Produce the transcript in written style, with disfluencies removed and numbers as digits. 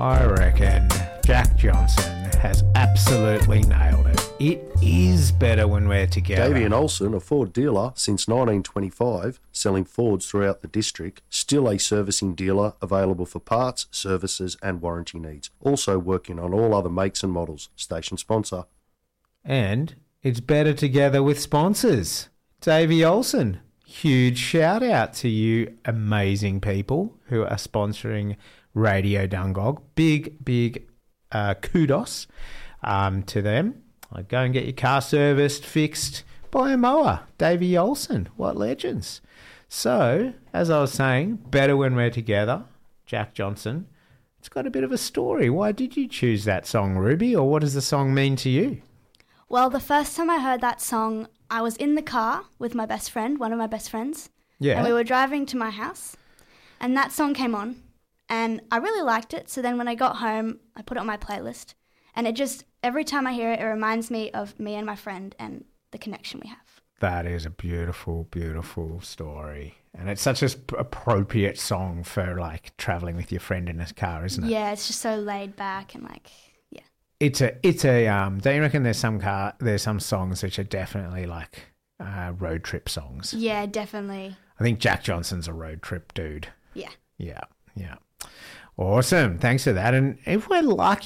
I reckon Jack Johnson has absolutely nailed it. It is better when we're together. Davey and Olsen, a Ford dealer since 1925, selling Fords throughout the district, still a servicing dealer available for parts, services and warranty needs. Also working on all other makes and models. Station sponsor. And it's better together with sponsors. Davey Olsen, huge shout out to you amazing people who are sponsoring Radio Dungog. Big kudos to them. Go and get your car serviced, fixed, buy a mower. Davey Olsen, what legends. So, as I was saying, better when we're together. Jack Johnson. It's got a bit of a story. Why did you choose that song, Ruby, or what does the song mean to you? Well, the first time I heard that song, I was in the car with my best friend, one of my best friends. Yeah. And we were driving to my house, and that song came on, and I really liked it. So then when I got home, I put it on my playlist, and it just, every time I hear it, it reminds me of me and my friend and the connection we have. That is a beautiful, beautiful story. And it's such an appropriate song for, like, travelling with your friend in a car, isn't it? Yeah, it's just so laid back and, like, yeah. It's a don't you reckon there's some songs which are definitely, like, road trip songs? Yeah, definitely. I think Jack Johnson's a road trip dude. Yeah. Yeah. Awesome. Thanks for that. And if we're lucky,